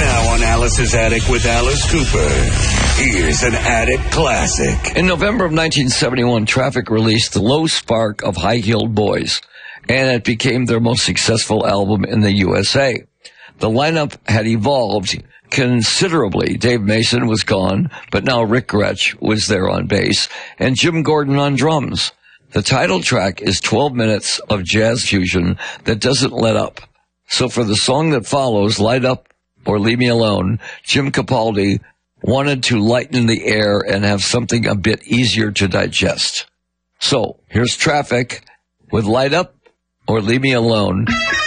Now on Alice's Attic with Alice Cooper, here's an Attic classic. In November of 1971, Traffic released The Low Spark of High-Heeled Boys, and it became their most successful album in the USA. The lineup had evolved considerably. Dave Mason was gone, but now Rick Gretsch was there on bass, and Jim Gordon on drums. The title track is 12 minutes of jazz fusion that doesn't let up. So for the song that follows, Light Up or Leave Me Alone, Jim Capaldi wanted to lighten the air and have something a bit easier to digest. So here's Traffic with Light Up or Leave Me Alone.